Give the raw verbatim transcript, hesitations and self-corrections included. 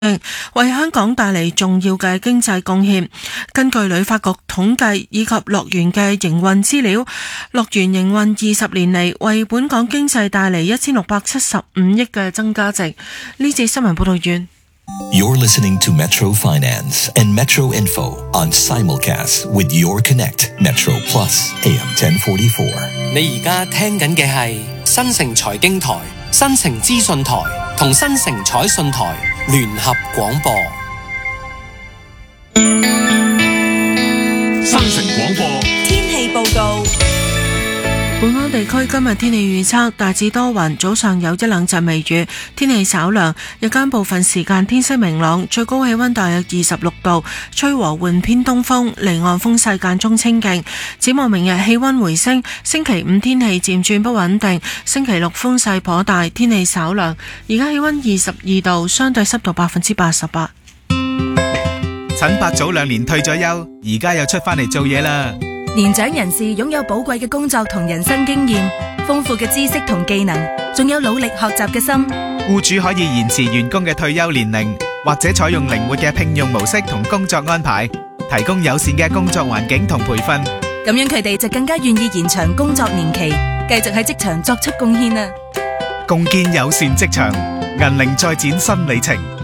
為香港帶嚟重要嘅經濟貢獻。根據旅發局統計以及樂園嘅營運資料，樂園營運二十年嚟，為本港經濟帶嚟一千六百七十五億嘅增加值。呢節新聞報道完。 You're listening to Metro Finance and Metro Info on simulcast with Your Connect Metro Plus A M ten forty-four。 你而家聽緊嘅係新城財經台、新城資訊台同新城彩訊台聯合廣播。 新城廣播天氣報告。 本港地區今日天氣預測大致多雲，早上有一兩陣微雨，天氣稍涼，日間部分時間天色明朗，最高氣溫大約二十六度，吹和緩偏東風，離岸風勢間中清勁。展望明日氣溫回升，星期五天氣漸轉不穩定，星期六風勢頗大，天氣稍涼。而家氣溫二十二度，相對濕度百分之八十八。 陳伯早兩年退咗休，而家又出返嚟做嘢啦。 年長人士擁有寶貴嘅工作同人生經驗，豐富嘅知識同技能，仲有努力學習嘅心。 僱主可以延遲員工嘅退休年齡，或者採用靈活嘅聘用模式同工作安排，提供友善嘅工作環境同培訓。 咁樣佢哋就更加願意延長工作年期，繼續喺職場作出貢獻啊！ 共建友善職場，銀齡再展新里程。